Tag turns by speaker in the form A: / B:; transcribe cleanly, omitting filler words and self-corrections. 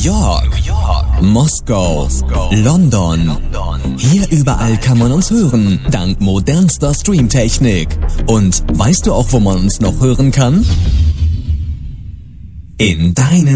A: York, Moskau, London. Hier überall kann man uns hören, dank modernster Streamtechnik. Und weißt du auch, wo man uns noch hören kann? In deinem